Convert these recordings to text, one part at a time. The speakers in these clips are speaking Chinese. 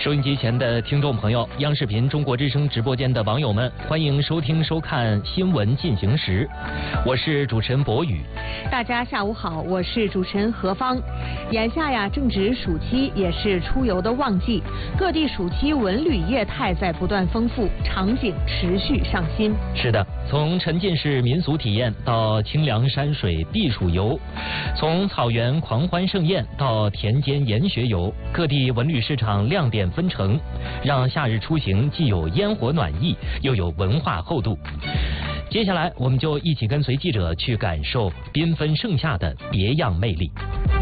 收音机前的听众朋友，央视频中国之声直播间的网友们，欢迎收听收看新闻进行时，我是主持人博宇。 大家下午好，我是主持人何芳。眼下呀，正值暑期，也是出游的旺季，各地暑期文旅业态在不断丰富，场景持续上新。 是的，从沉浸式民俗体验到清凉山水避暑游，从草原狂欢盛宴到田间研学游，各地文旅市场亮点纷呈，让夏日出行既有烟火暖意，又有文化厚度。接下来，我们就一起跟随记者去感受缤纷盛夏的别样魅力。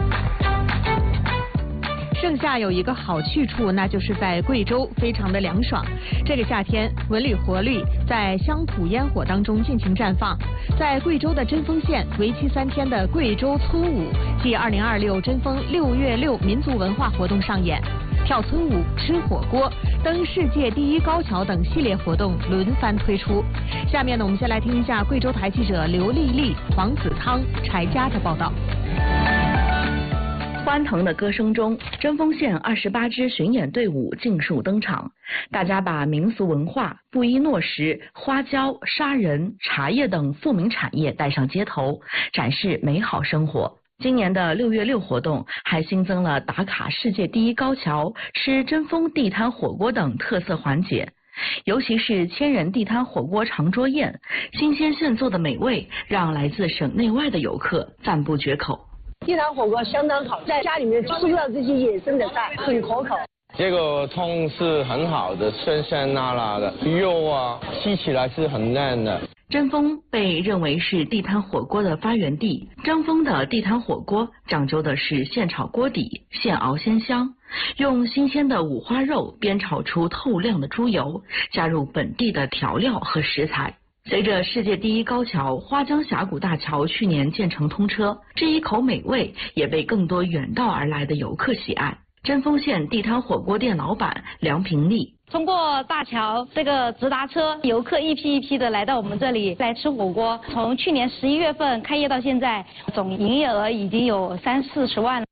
盛夏有一个好去处，那就是在贵州，非常的凉爽。这个夏天，文旅活力在乡土烟火当中尽情绽放。在贵州的贞丰县，为期3天的贵州村舞暨2026贞丰6月6民族文化活动上演，跳村舞、吃火锅、登世界第一高桥等系列活动轮番推出。下面呢，我们先来听一下贵州台记者刘丽丽、黄子康、柴佳的报道。 欢腾的歌声中，贞丰县28支巡演队伍尽数登场。大家把民俗文化、布依诺什、花椒、砂仁、茶叶等富民产业带上街头，展示美好生活。今年的6月6活动还新增了打卡世界第一高桥、吃贞丰地摊火锅等特色环节。尤其是千人地摊火锅长桌宴，新鲜现做的美味让来自省内外的游客赞不绝口。 地摊火锅相当好，在家里面吃不到这些野生的菜，很可口。 这个汤是很好的，酸酸辣辣的，肉啊吸起来是很嫩的。 贞丰被认为是地摊火锅的发源地，贞丰的地摊火锅讲究的是现炒锅底，现熬鲜香，用新鲜的五花肉煸炒出透亮的猪油，加入本地的调料和食材。随着世界第一高桥花江峡谷大桥去年建成通车，这一口美味也被更多远道而来的游客喜爱。贞丰县地摊火锅店老板梁平丽， 通过大桥这个直达车，游客一批一批的来到我们这里来吃火锅。从去年11月份开业到现在，总营业额已经有30-40万了。